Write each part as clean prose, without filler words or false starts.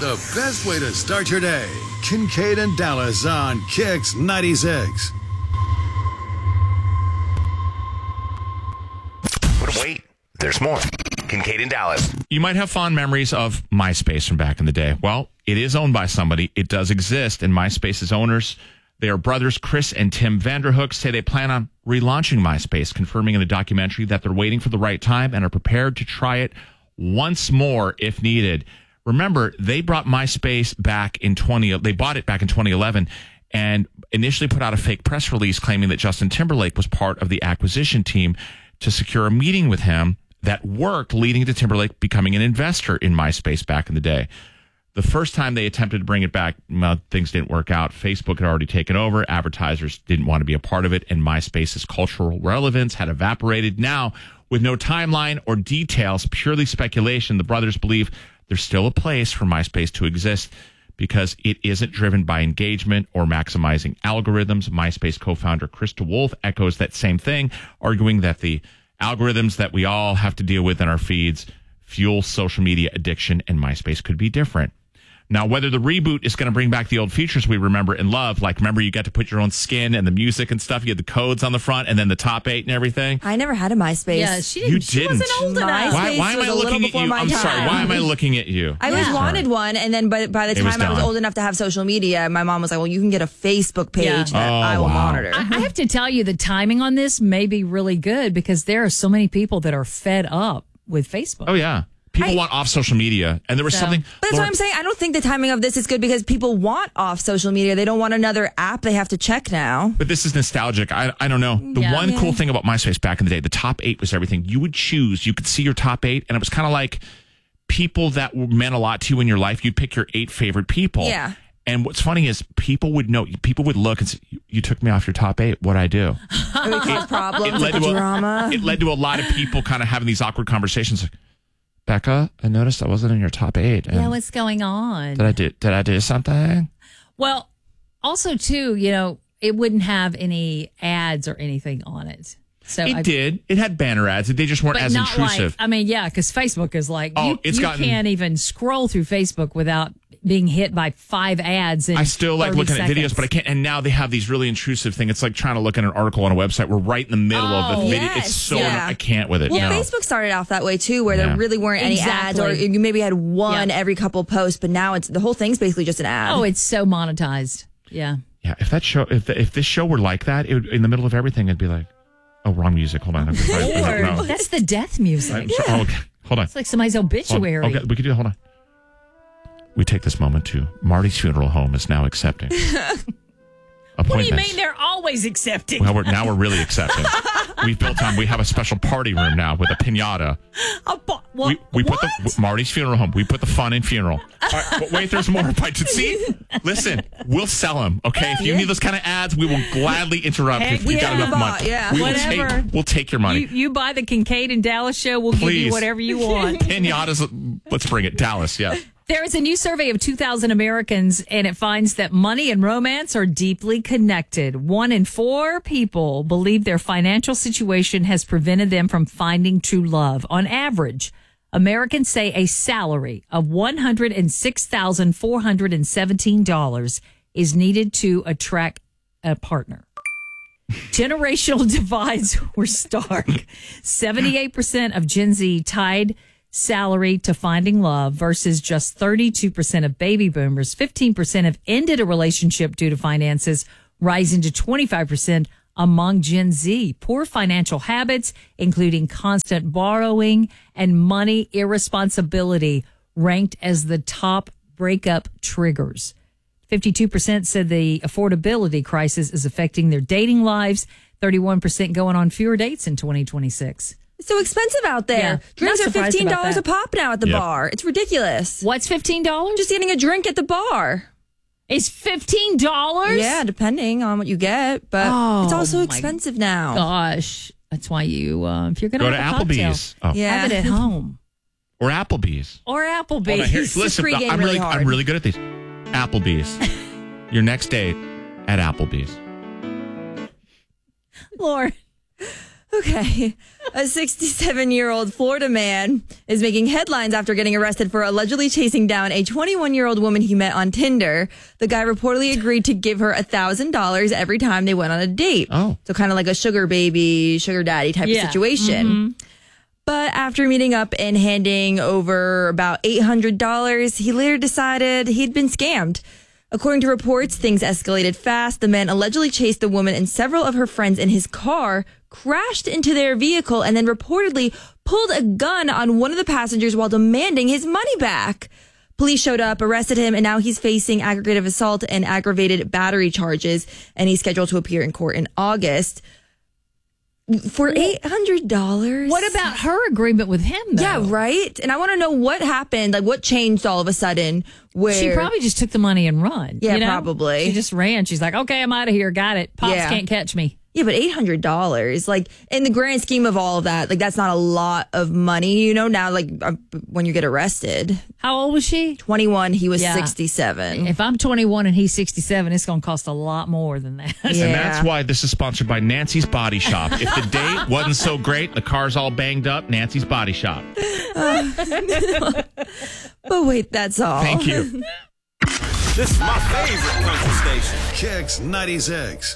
The best way to start your day. Kincaid and Dallas on Kix 96. But wait, there's more. Kincaid and Dallas. You might have fond memories of MySpace from back in the day. Well, it is owned by somebody. It does exist, and MySpace's owners, they are brothers Chris and Tim Vanderhook, say they plan on relaunching MySpace, confirming in a documentary that they're waiting for the right time and are prepared to try it once more if needed. Remember, they brought MySpace back in they bought it back in 2011 and initially put out a fake press release claiming that Justin Timberlake was part of the acquisition team to secure a meeting with him that worked, leading to Timberlake becoming an investor in MySpace back in the day. The first time they attempted to bring it back, well, things didn't work out. Facebook had already taken over. Advertisers didn't want to be a part of it, and MySpace's cultural relevance had evaporated. Now, with no timeline or details, purely speculation, the brothers believe there's still a place for MySpace to exist because it isn't driven by engagement or maximizing algorithms. MySpace co-founder Chris DeWolf echoes that same thing, arguing that the algorithms that we all have to deal with in our feeds fuel social media addiction, and MySpace could be different. Now, whether the reboot is going to bring back the old features we remember and love, like remember you got to put your own skin and the music and stuff, you had the codes on the front and then the top 8 and everything. I never had a MySpace. Yeah, she wasn't old enough. Why am I looking at you? I'm sorry. Why am I looking at you? I always wanted one, and then by the time I was old enough to have social media, my mom was like, well, you can get a Facebook page that I will monitor. I have to tell you, the timing on this may be really good because there are so many people that are fed up with Facebook. Oh, yeah. People want off social media, and there was something. But that's what I'm saying. I don't think the timing of this is good because people want off social media. They don't want another app they have to check now. But this is nostalgic. I don't know. The one cool thing about MySpace back in the day, the top 8 was everything. You would choose. You could see your top 8, and it was kind of like people that meant a lot to you in your life. You'd pick your 8 favorite people. Yeah. And what's funny is people would know. People would look and say, "You took me off your top 8. What'd I do?" It would cause problems. Drama. It led to a lot of people kind of having these awkward conversations. Like, Becca, I noticed I wasn't in your top 8. Yeah, what's going on? Did I do something? Well, also too, it wouldn't have any ads or anything on it. So it did. It had banner ads. They just weren't as intrusive. Because Facebook is like, you gotten, can't even scroll through Facebook without being hit by 5 ads. I still like looking at videos, but I can't. And now they have these really intrusive things. It's like trying to look at an article on a website. We're right in the middle of the video. It's so I can't with it. Well, Facebook started off that way too, where there really weren't any ads, or you maybe had one every couple posts. But now the whole thing's basically just an ad. Oh, it's so monetized. Yeah. Yeah. If this show were like that, it would, in the middle of everything, it'd be like, oh, wrong music. Hold on. No. That's the death music. Okay. Hold on. It's like somebody's obituary. Okay, we can do that. Hold on. We take this moment to Marty's Funeral Home is now accepting What do you mean they're always accepting? Well, we're really accepting. We have a special party room now with a piñata. We put Marty's Funeral Home. We put the fun in funeral. All right, but wait, there's more. See, listen, we'll sell them. Okay, if you need those kind of ads, we will gladly interrupt if we've got enough money. Yeah, we'll take your money. You buy the Kincaid and Dallas show, we'll give you whatever you want. Piñatas, let's bring it. Dallas, yeah. There is a new survey of 2,000 Americans, and it finds that money and romance are deeply connected. 1 in 4 people believe their financial situation has prevented them from finding true love. On average, Americans say a salary of $106,417 is needed to attract a partner. Generational divides were stark. 78% of Gen Z tied salary to finding love versus just 32% of baby boomers. 15% have ended a relationship due to finances, rising to 25% among Gen Z. Poor financial habits, including constant borrowing and money irresponsibility, ranked as the top breakup triggers. 52% said the affordability crisis is affecting their dating lives. 31% going on fewer dates in 2026. It's so expensive out there. Yeah, drinks are $15 a pop now at the bar. It's ridiculous. What's $15? Just getting a drink at the bar. It's $15? Yeah, depending on what you get, but it's also expensive now. Gosh, that's why you, if you're going to go to Applebee's, have it at home, or Applebee's. Listen, I'm really good at these. Applebee's, your next date at Applebee's. Lord. Okay. A 67-year-old Florida man is making headlines after getting arrested for allegedly chasing down a 21-year-old woman he met on Tinder. The guy reportedly agreed to give her $1,000 every time they went on a date. Oh. So kind of like a sugar baby, sugar daddy type of situation. Mm-hmm. But after meeting up and handing over about $800, he later decided he'd been scammed. According to reports, things escalated fast. The man allegedly chased the woman and several of her friends in his car, crashed into their vehicle, and then reportedly pulled a gun on one of the passengers while demanding his money back. Police showed up, arrested him, and now he's facing aggravated assault and aggravated battery charges, and he's scheduled to appear in court in August. For $800? What about her agreement with him, though? Yeah, right? And I want to know what happened, like what changed all of a sudden. Where she probably just took the money and run. Yeah, probably. She just ran. She's like, okay, I'm out of here. Got it. Pops can't catch me. Yeah, but $800, like in the grand scheme of all of that, like that's not a lot of money, now, like when you get arrested. How old was she? 21. He was 67. If I'm 21 and he's 67, it's going to cost a lot more than that. And that's why this is sponsored by Nancy's Body Shop. If the date wasn't so great, the car's all banged up, Nancy's Body Shop. But wait, that's all. Thank you. This is my favorite country station. Kicks 96.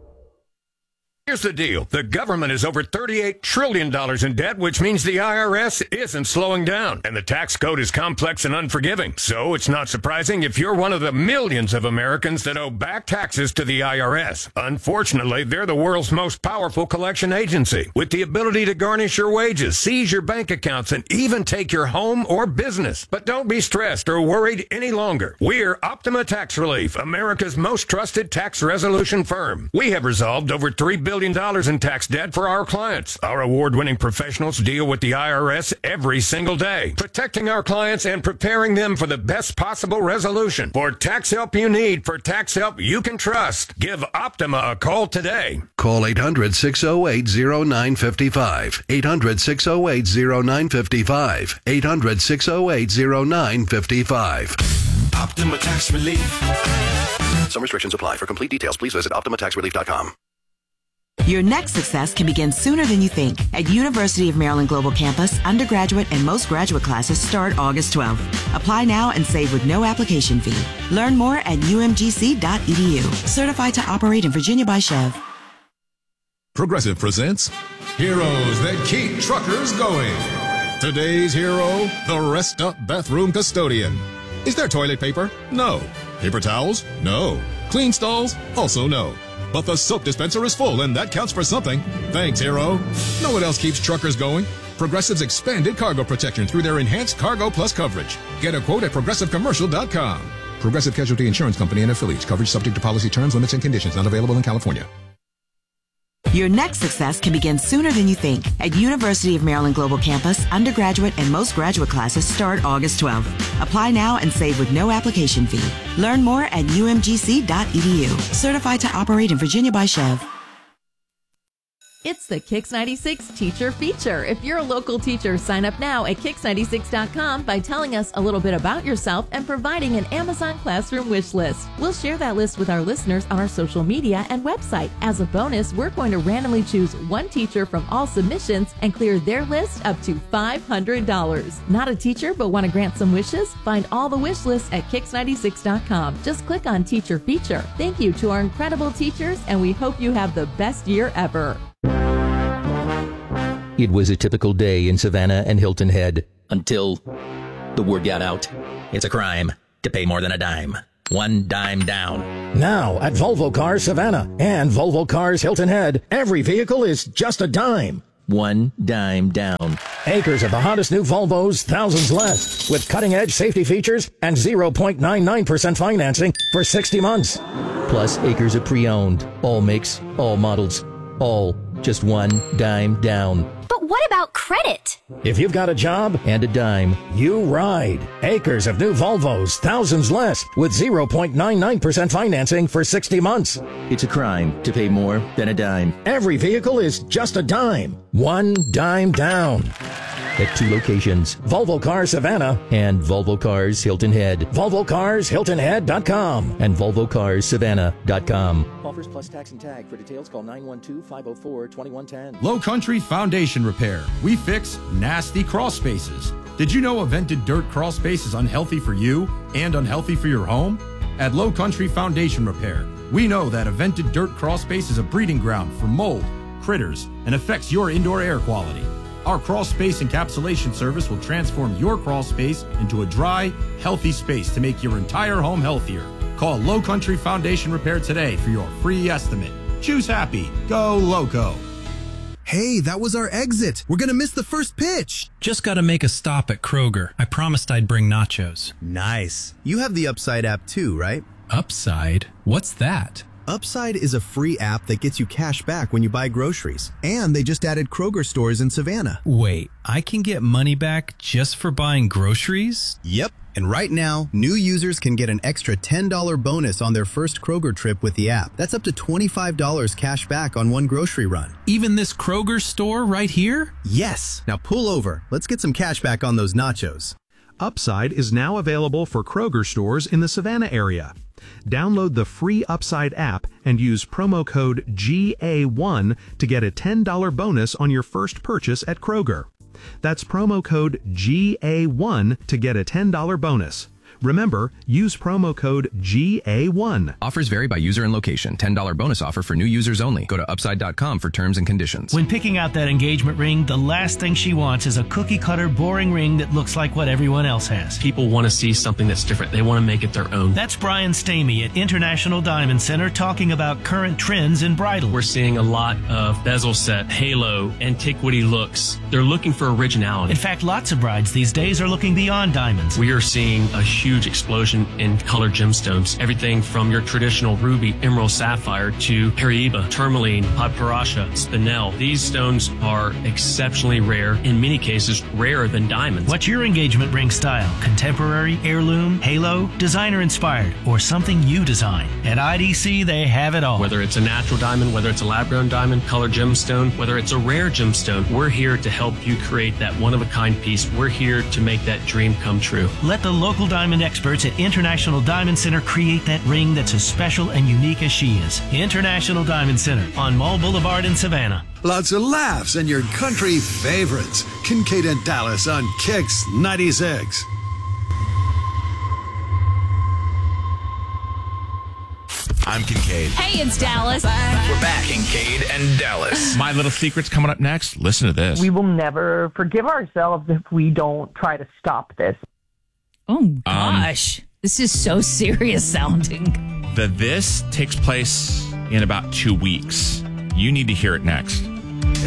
Here's the deal. The government is over $38 trillion in debt, which means the IRS isn't slowing down. And the tax code is complex and unforgiving. So it's not surprising if you're one of the millions of Americans that owe back taxes to the IRS. Unfortunately, they're the world's most powerful collection agency, with the ability to garnish your wages, seize your bank accounts, and even take your home or business. But don't be stressed or worried any longer. We're Optima Tax Relief, America's most trusted tax resolution firm. We have resolved over $3 billion in tax debt for our clients. Our award-winning professionals deal with the IRS every single day, protecting our clients and preparing them for the best possible resolution. For tax help you need, for tax help you can trust, give Optima a call today. Call 800-608-0955. 800-608-0955. 800-608-0955. Optima Tax Relief. Some restrictions apply. For complete details, please visit OptimaTaxRelief.com. Your next success can begin sooner than you think. At University of Maryland Global Campus, undergraduate and most graduate classes start August 12th. Apply now and save with no application fee. Learn more at umgc.edu. Certified to operate in Virginia by Chev. Progressive presents Heroes That Keep Truckers Going. Today's hero, the Rest Up Bathroom Custodian. Is there toilet paper? No. Paper towels? No. Clean stalls? Also no. But the soap dispenser is full, and that counts for something. Thanks, hero. Know what else keeps truckers going? Progressive's expanded cargo protection through their enhanced Cargo Plus coverage. Get a quote at ProgressiveCommercial.com. Progressive Casualty Insurance Company and affiliates. Coverage subject to policy terms, limits, and conditions. Not available in California. Your next success can begin sooner than you think. At University of Maryland Global Campus, undergraduate and most graduate classes start August 12th. Apply now and save with no application fee. Learn more at umgc.edu. Certified to operate in Virginia by Chev. It's the Kicks 96 Teacher Feature. If you're a local teacher, sign up now at Kicks96.com by telling us a little bit about yourself and providing an Amazon Classroom wish list. We'll share that list with our listeners on our social media and website. As a bonus, we're going to randomly choose one teacher from all submissions and clear their list up to $500. Not a teacher but want to grant some wishes? Find all the wish lists at Kicks96.com. Just click on Teacher Feature. Thank you to our incredible teachers, and we hope you have the best year ever. It was a typical day in Savannah and Hilton Head until the word got out. It's a crime to pay more than a dime. One dime down. Now at Volvo Cars Savannah and Volvo Cars Hilton Head, every vehicle is just a dime. One dime down. Acres of the hottest new Volvos, thousands less, with cutting-edge safety features and 0.99% financing for 60 months. Plus acres of pre-owned, all makes, all models, all just one dime down. But what about credit? If you've got a job and a dime, you ride. Acres of new Volvos, thousands less, with 0.99% financing for 60 months. It's a crime to pay more than a dime. Every vehicle is just a dime. One dime down. At two locations, Volvo Cars Savannah and Volvo Cars Hilton Head. VolvoCarsHiltonHead.com and VolvoCarsSavannah.com. offers plus tax and tag. For details, call 912-504-2110. Low Country Foundation Repair. We fix nasty crawl spaces. Did you know a vented dirt crawl space is unhealthy for you and unhealthy for your home? At Low Country Foundation Repair, we know that a vented dirt crawl space is a breeding ground for mold, critters, and affects your indoor air quality. Our crawl space encapsulation service will transform your crawl space into a dry, healthy space to make your entire home healthier. Call Low Country Foundation Repair today for your free estimate. Choose happy. Go Loco. Hey, that was our exit. We're going to miss the first pitch. Just got to make a stop at Kroger. I promised I'd bring nachos. Nice. You have the Upside app too, right? Upside? What's that? Upside is a free app that gets you cash back when you buy groceries. And they just added Kroger stores in Savannah. Wait, I can get money back just for buying groceries? Yep. And right now, new users can get an extra $10 bonus on their first Kroger trip with the app. That's up to $25 cash back on one grocery run. Even this Kroger store right here? Yes. Now pull over. Let's get some cash back on those nachos. Upside is now available for Kroger stores in the Savannah area. Download the free Upside app and use promo code GA1 to get a $10 bonus on your first purchase at Kroger. That's promo code GA1 to get a $10 bonus. Remember, use promo code GA1. Offers vary by user and location. $10 bonus offer for new users only. Go to Upside.com for terms and conditions. When picking out that engagement ring, the last thing she wants is a cookie-cutter, boring ring that looks like what everyone else has. People want to see something that's different. They want to make it their own. That's Brian Stamey at International Diamond Center talking about current trends in bridal. We're seeing a lot of bezel set, halo, antiquity looks. They're looking for originality. In fact, lots of brides these days are looking beyond diamonds. We are seeing a huge explosion in colored gemstones. Everything from your traditional ruby, emerald, sapphire to Paraiba, tourmaline, papyrusha, spinel. These stones are exceptionally rare, in many cases rarer than diamonds. What's your engagement ring style? Contemporary, heirloom, halo, designer inspired, or something you design? At IDC, they have it all. Whether it's a natural diamond, whether it's a lab-grown diamond, colored gemstone, whether it's a rare gemstone, we're here to help you create that one-of-a-kind piece. We're here to make that dream come true. Let the local diamond experts at International Diamond Center create that ring that's as special and unique as she is. International Diamond Center on Mall Boulevard in Savannah. Lots of laughs and your country favorites. Kincaid and Dallas on Kicks 96. I'm Kincaid. Hey, it's Dallas. We're back, Kincaid and Dallas. My Little Secret's coming up next. Listen to this. We will never forgive ourselves if we don't try to stop this. Oh, gosh. This is so serious sounding. This takes place in about 2 weeks. You need to hear it next.